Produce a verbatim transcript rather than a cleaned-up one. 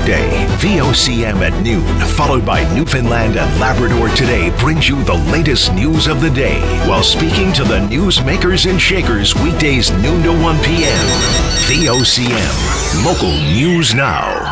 weekday. V O C M at noon, followed by Newfoundland and Labrador Today, brings you the latest news of the day while speaking to the newsmakers and shakers weekdays noon to one p.m. V O C M, local news now.